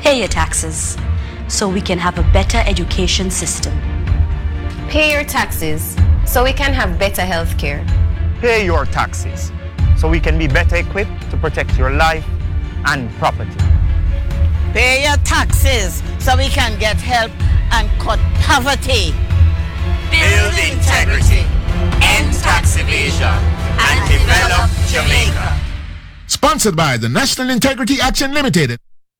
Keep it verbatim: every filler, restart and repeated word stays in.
Pay your taxes so we can have a better education system. Pay your taxes so we can have better health care. Pay your taxes so we can be better equipped to protect your life and property. Pay your taxes so we can get help and cut poverty. Build integrity, end tax evasion, and develop Jamaica. Sponsored by the National Integrity Action Limited.